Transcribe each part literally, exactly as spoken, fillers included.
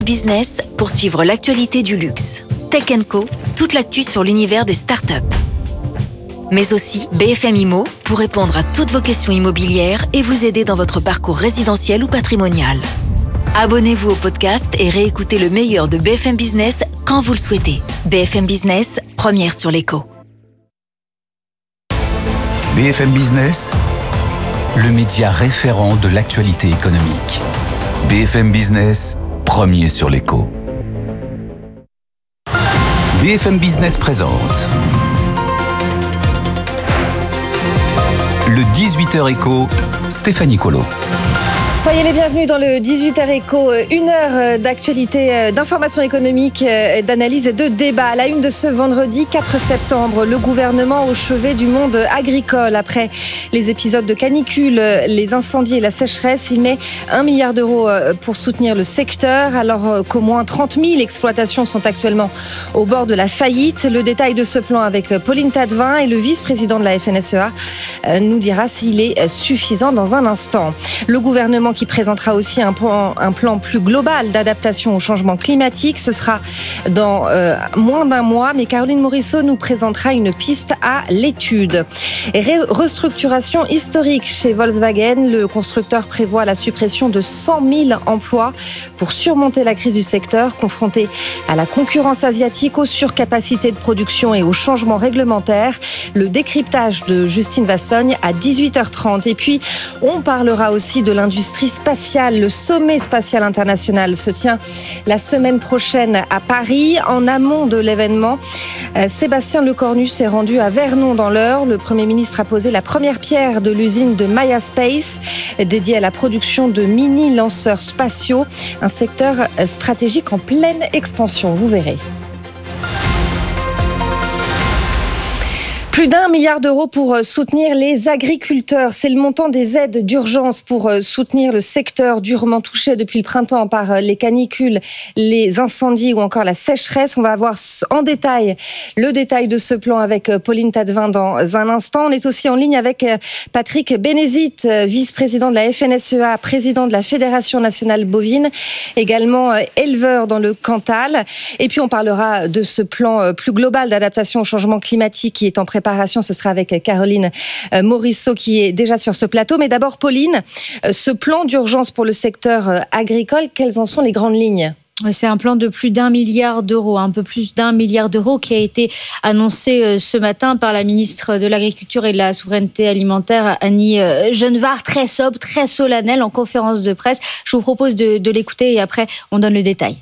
Business pour suivre l'actualité du luxe. Tech and Co, toute l'actu sur l'univers des startups. Mais aussi B F M Immo pour répondre à toutes vos questions immobilières et vous aider dans votre parcours résidentiel ou patrimonial. Abonnez-vous au podcast et réécoutez le meilleur de B F M Business quand vous le souhaitez. B F M Business, première sur l'écho. B F M Business, le média référent de l'actualité économique. B F M Business, premier sur l'écho. B F M Business présente le dix-huit heures écho, Stéphanie Colo. Soyez les bienvenus dans le dix-huit heures écho, une heure d'actualité, d'information économique, d'analyse et de débat. À la une de ce vendredi quatre septembre, le gouvernement au chevet du monde agricole. Après les épisodes de canicule, les incendies et la sécheresse, il met un milliard d'euros pour soutenir le secteur, alors qu'au moins trente mille exploitations sont actuellement au bord de la faillite. Le détail de ce plan avec Pauline Tadevin et le vice-président de la F N S E A nous dira s'il est suffisant dans un instant. Le gouvernement qui présentera aussi un plan, un plan plus global d'adaptation au changement climatique. Ce sera dans euh, moins d'un mois, mais Caroline Morisseau nous présentera une piste à l'étude. Et ré- restructuration historique chez Volkswagen. Le constructeur prévoit la suppression de cent mille emplois pour surmonter la crise du secteur, confronté à la concurrence asiatique, aux surcapacités de production et aux changements réglementaires. Le décryptage de Justine Vassogne à dix-huit heures trente. Et puis, on parlera aussi de l'industrie spatiale. Le sommet spatial international se tient la semaine prochaine à Paris. En amont de l'événement, Sébastien Lecornu s'est rendu à Vernon dans l'Eure. Le Premier ministre a posé la première pierre de l'usine de Maya Space, dédiée à la production de mini-lanceurs spatiaux, un secteur stratégique en pleine expansion. Vous verrez. Plus d'un milliard d'euros pour soutenir les agriculteurs. C'est le montant des aides d'urgence pour soutenir le secteur durement touché depuis le printemps par les canicules, les incendies ou encore la sécheresse. On va avoir en détail le détail de ce plan avec Pauline Tadevin dans un instant. On est aussi en ligne avec Patrick Bénézit, vice-président de la F N S E A, président de la Fédération nationale bovine, également éleveur dans le Cantal. Et puis on parlera de ce plan plus global d'adaptation au changement climatique qui est en préparation. Ce sera avec Caroline Morisseau qui est déjà sur ce plateau. Mais d'abord, Pauline, ce plan d'urgence pour le secteur agricole, quelles en sont les grandes lignes ? C'est un plan de plus d'un milliard d'euros, un peu plus d'un milliard d'euros qui a été annoncé ce matin par la ministre de l'Agriculture et de la Souveraineté alimentaire, Annie Genevard, très sobre, très solennelle en conférence de presse. Je vous propose de, de l'écouter et après on donne le détail.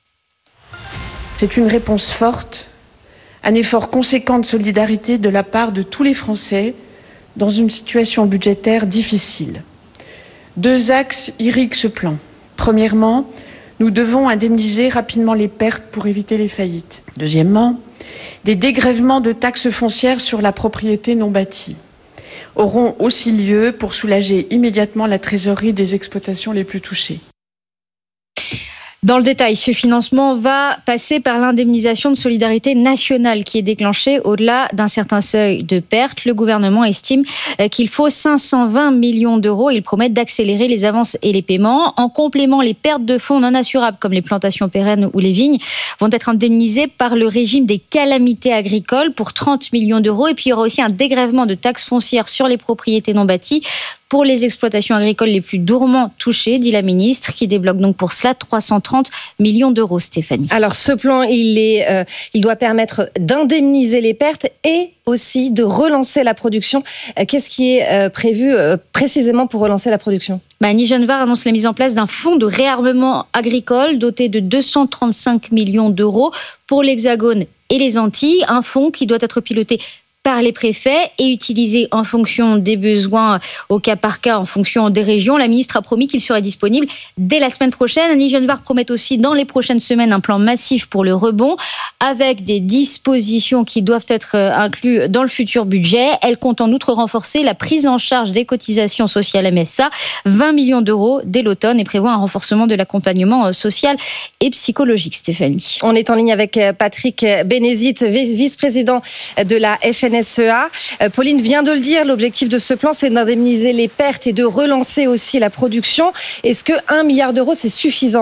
C'est une réponse forte, un effort conséquent de solidarité de la part de tous les Français dans une situation budgétaire difficile. Deux axes irriguent ce plan. Premièrement, nous devons indemniser rapidement les pertes pour éviter les faillites. Deuxièmement, des dégrèvements de taxes foncières sur la propriété non bâtie auront aussi lieu pour soulager immédiatement la trésorerie des exploitations les plus touchées. Dans le détail, ce financement va passer par l'indemnisation de solidarité nationale qui est déclenchée au-delà d'un certain seuil de perte. Le gouvernement estime qu'il faut cinq cent vingt millions d'euros. Il promet d'accélérer les avances et les paiements. En complément, les pertes de fonds non assurables comme les plantations pérennes ou les vignes vont être indemnisées par le régime des calamités agricoles pour trente millions d'euros. Et puis, il y aura aussi un dégrèvement de taxes foncières sur les propriétés non bâties pour les exploitations agricoles les plus durement touchées, dit la ministre, qui débloque donc pour cela trois cent trente millions d'euros, Stéphanie. Alors ce plan, il, est, euh, il doit permettre d'indemniser les pertes et aussi de relancer la production. Euh, qu'est-ce qui est euh, prévu euh, précisément pour relancer la production ? Bah, Annie Genevard annonce la mise en place d'un fonds de réarmement agricole doté de deux cent trente-cinq millions d'euros pour l'Hexagone et les Antilles. Un fonds qui doit être piloté par les préfets et utilisé en fonction des besoins au cas par cas, en fonction des régions. La ministre a promis qu'il serait disponible dès la semaine prochaine. Annie Genevard promet aussi dans les prochaines semaines un plan massif pour le rebond avec des dispositions qui doivent être incluses dans le futur budget. Elle compte en outre renforcer la prise en charge des cotisations sociales M S A, vingt millions d'euros dès l'automne, et prévoit un renforcement de l'accompagnement social et psychologique. Stéphanie. On est en ligne avec Patrick Bénézit, vice-président de la F N S E A. Pauline vient de le dire, l'objectif de ce plan, c'est d'indemniser les pertes et de relancer aussi la production. Est-ce que un milliard d'euros, c'est suffisant ?